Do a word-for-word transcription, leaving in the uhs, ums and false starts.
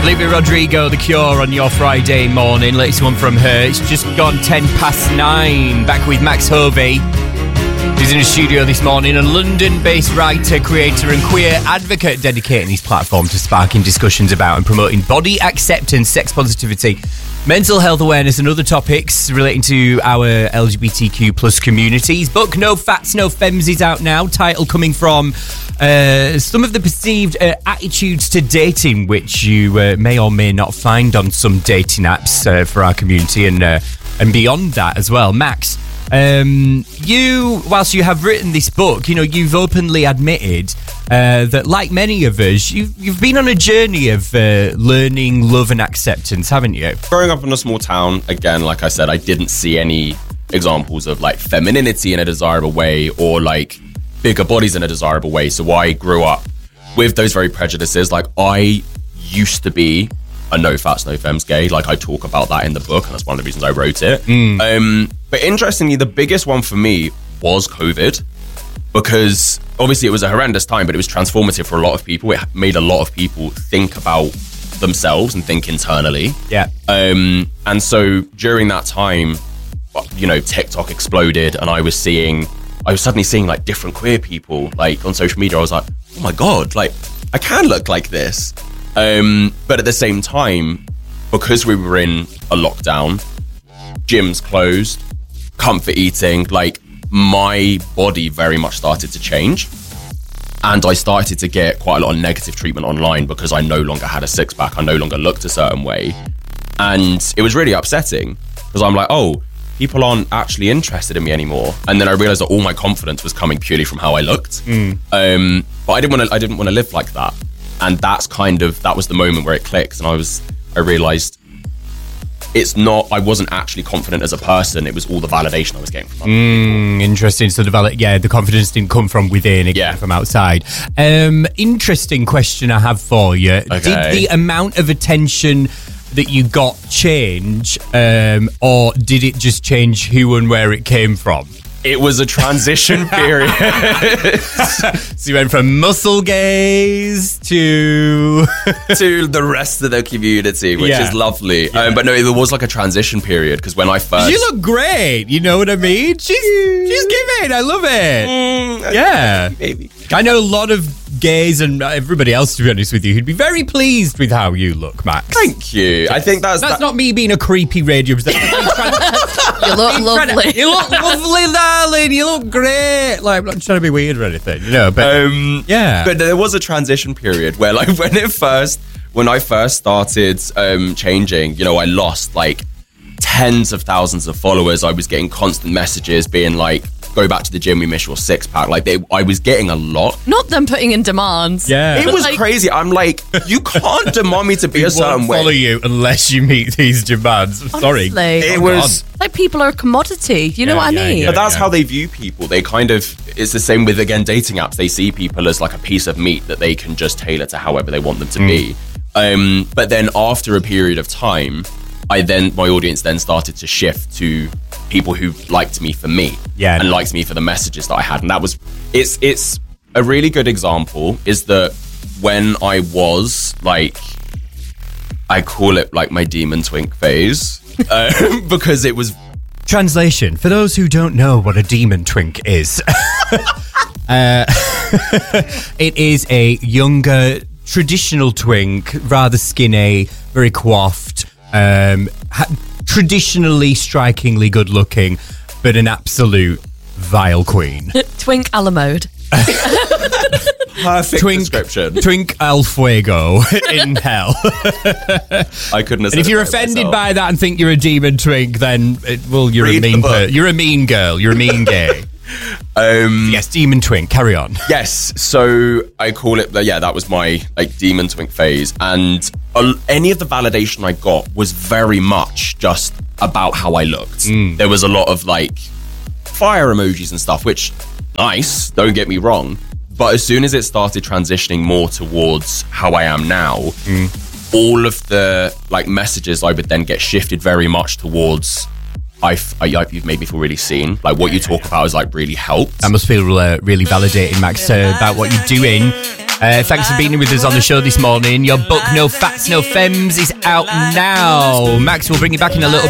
Olivia Rodrigo, The Cure on your Friday morning. Latest one from her. It's just gone ten past nine. Back with Max Hovey, who's in the studio this morning. A London-based writer, creator and queer advocate, dedicating his platform to sparking discussions about and promoting body acceptance, sex positivity, mental health awareness and other topics relating to our L G B T Q plus community. His book, No Fats, No Femmes, is out now. Title coming from uh, some of the perceived uh, attitudes to dating, which you uh, may or may not find on some dating apps uh, for our community and uh, and beyond that as well. Max, um, you, whilst you have written this book, you know, you've openly admitted uh, that, like many of us, you've, you've been on a journey of uh, learning love and acceptance, haven't you? Growing up in a small town, again, like I said, I didn't see any examples of like femininity in a desirable way or like bigger bodies in a desirable way. So I grew up with those very prejudices. Like I used to be a no fats, no femmes gay. Like I talk about that in the book, and that's one of the reasons I wrote it. Mm. Um, but interestingly, the biggest one for me was COVID, because obviously it was a horrendous time, but it was transformative for a lot of people. It made a lot of people think about themselves and think internally. Yeah. Um, and so during that time, you know, TikTok exploded, and I was seeing, I was suddenly seeing like different queer people like on social media. I was like, oh my God, like I can look like this. Um, but at the same time, because we were in a lockdown, gyms closed, comfort eating, like my body very much started to change. And I started to get quite a lot of negative treatment online because I no longer had a six pack. I no longer looked a certain way. And it was really upsetting because I'm like, oh, people aren't actually interested in me anymore. And then I realized that all my confidence was coming purely from how I looked. Mm. Um, but I didn't want to, I didn't want to live like that. And that's kind of, that was the moment where it clicked. And I was, I realized it's not, I wasn't actually confident as a person. It was all the validation I was getting from other mm, people. Interesting. So the val- yeah, the confidence didn't come from within, it yeah. came from outside. Um, interesting question I have for you. Okay. Did the amount of attention that you got change, um, or did it just change who and where it came from? It was a transition period. So you went from muscle gaze to to the rest of the community, which yeah. is lovely. Yeah. Um, but no, it was like a transition period because when I first, you look great. You know what I mean? She's she's giving. I love it. Mm, yeah, maybe. I know a lot of gays and everybody else, to be honest with you, who'd be very pleased with how you look, Max. Thank you. I think that's that's that- not me being a creepy radio presenter. You look lovely. To, you look lovely, darling. You look great. Like, I'm not trying to be weird or anything, you know. But um, yeah, but there was a transition period where, like, when it first, when I first started um, changing, you know, I lost like tens of thousands of followers. I was getting constant messages being like, go back to the gym, we miss your six pack. Like they, I was getting a lot. Not them putting in demands. Yeah, it was like, crazy. I'm like, you can't demand me to be a certain won't way. Follow you unless you meet these demands. Honestly. Sorry, it was like people are a commodity. You know yeah, what yeah, I mean? yeah, but that's yeah. how they view people. They kind of, it's the same with again dating apps. They see people as like a piece of meat that they can just tailor to however they want them to mm. be. Um, but then after a period of time, I then my audience then started to shift to people who liked me for me, yeah, and liked me for the messages that I had, and that was it's it's a really good example. Is that when I was like, I call it like my demon twink phase, uh, because it was. Translation for those who don't know what a demon twink is. uh, it is a younger, traditional twink, rather skinny, very coiffed. Um, ha- traditionally strikingly good looking, but an absolute vile queen. Twink a la mode. Perfect twink, description. Twink al fuego in hell. I couldn't have said And if you're it offended myself. by that and think you're a demon twink, then it, well, you're Read a mean the book. per- you're a mean girl. You're a mean gay. Um, yes, demon twink. Carry on. Yes, so I call it, yeah, that was my like demon twink phase, and uh, any of the validation I got was very much just about how I looked. Mm. There was a lot of like fire emojis and stuff, which nice, don't get me wrong, but as soon as it started transitioning more towards how I am now, mm. all of the like messages I would then get shifted very much towards I, I, you've made me feel really seen. Like what you talk about is like really helped. That must feel uh, really validating, Max, uh, about what you're doing. Uh, thanks for being with us on the show this morning. Your book, No Fats, No Femmes, is out now. Max will bring you back in a little